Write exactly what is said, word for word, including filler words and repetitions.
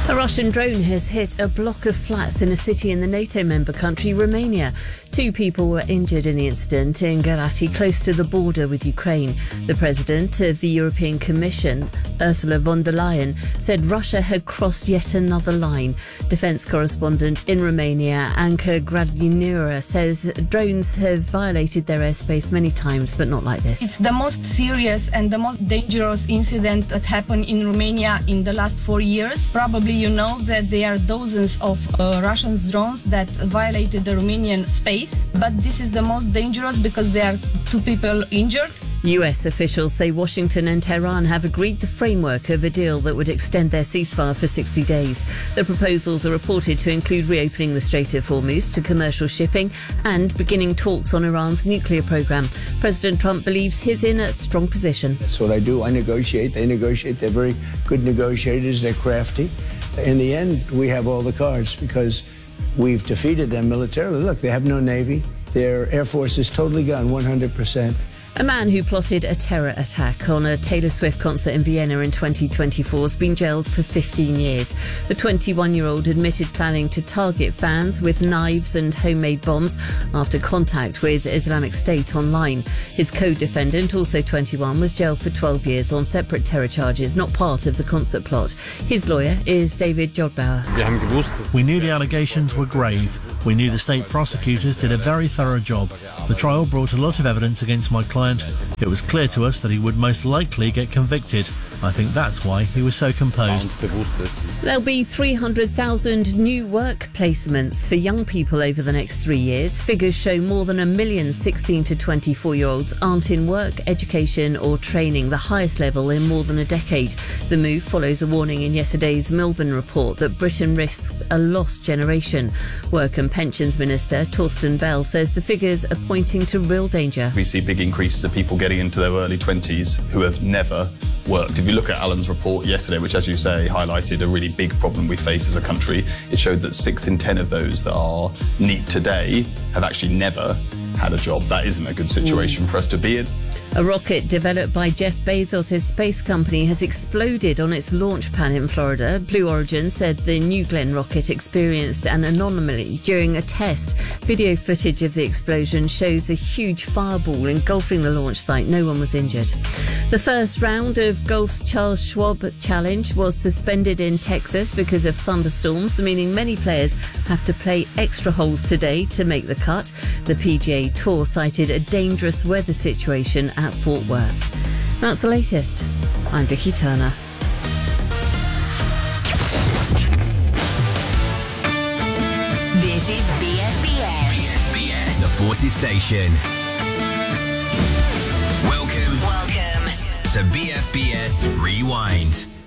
A Russian drone has hit a block of flats in a city in the NATO member country, Romania. Two people were injured in the incident in Galati, close to the border with Ukraine. The president of the European Commission, Ursula von der Leyen, said Russia had crossed yet another line. Defence correspondent in Romania, Anca Gradinura, says drones have violated their airspace many times, but not like this. It's the most serious and the most dangerous incident that happened in Romania in the last four years. Probably you know that there are dozens of uh, Russian drones that violated the Romanian space, but this is the most dangerous because there are two people injured. U S officials say Washington and Tehran have agreed the framework of a deal that would extend their ceasefire for sixty days. The proposals are reported to include reopening the Strait of Hormuz to commercial shipping and beginning talks on Iran's nuclear program. President Trump believes he's in a strong position. That's what I do. I negotiate. They negotiate. They're very good negotiators. They're crafty. In the end, we have all the cards because we've defeated them militarily. Look, they have no Navy. Their Air Force is totally gone, one hundred percent. A man who plotted a terror attack on a Taylor Swift concert in Vienna in twenty twenty-four has been jailed for fifteen years. The twenty-one-year-old admitted planning to target fans with knives and homemade bombs after contact with Islamic State online. His co-defendant, also twenty-one, was jailed for twelve years on separate terror charges, not part of the concert plot. His lawyer is David Jodbauer. We knew the allegations were grave. We knew the state prosecutors did a very thorough job. The trial brought a lot of evidence against my client. It was clear to us that he would most likely get convicted. I think that's why he was so composed. There'll be three hundred thousand new work placements for young people over the next three years. Figures show more than a million sixteen to twenty-four-year-olds aren't in work, education or training, the highest level in more than a decade. The move follows a warning in yesterday's Milburn report that Britain risks a lost generation. Work and Pensions Minister Torsten Bell says the figures are pointing to real danger. We see big increases of people getting into their early twenties who have never worked. If you look at Alan's report yesterday, which, as you say, highlighted a really big problem we face as a country, it showed that six in ten of those that are NEET today have actually never had a job. That isn't a good situation mm. for us to be in. A rocket developed by Jeff Bezos' space company has exploded on its launch pad in Florida. Blue Origin said the New Glenn rocket experienced an anomaly during a test. Video footage of the explosion shows a huge fireball engulfing the launch site. No one was injured. The first round of golf's Charles Schwab Challenge was suspended in Texas because of thunderstorms, meaning many players have to play extra holes today to make the cut. The P G A Tour cited a dangerous weather situation at Fort Worth. That's the latest. I'm Vicky Turner. This is B F B S. B F B S, the Forces Station. Welcome, Welcome to B F B S Rewind.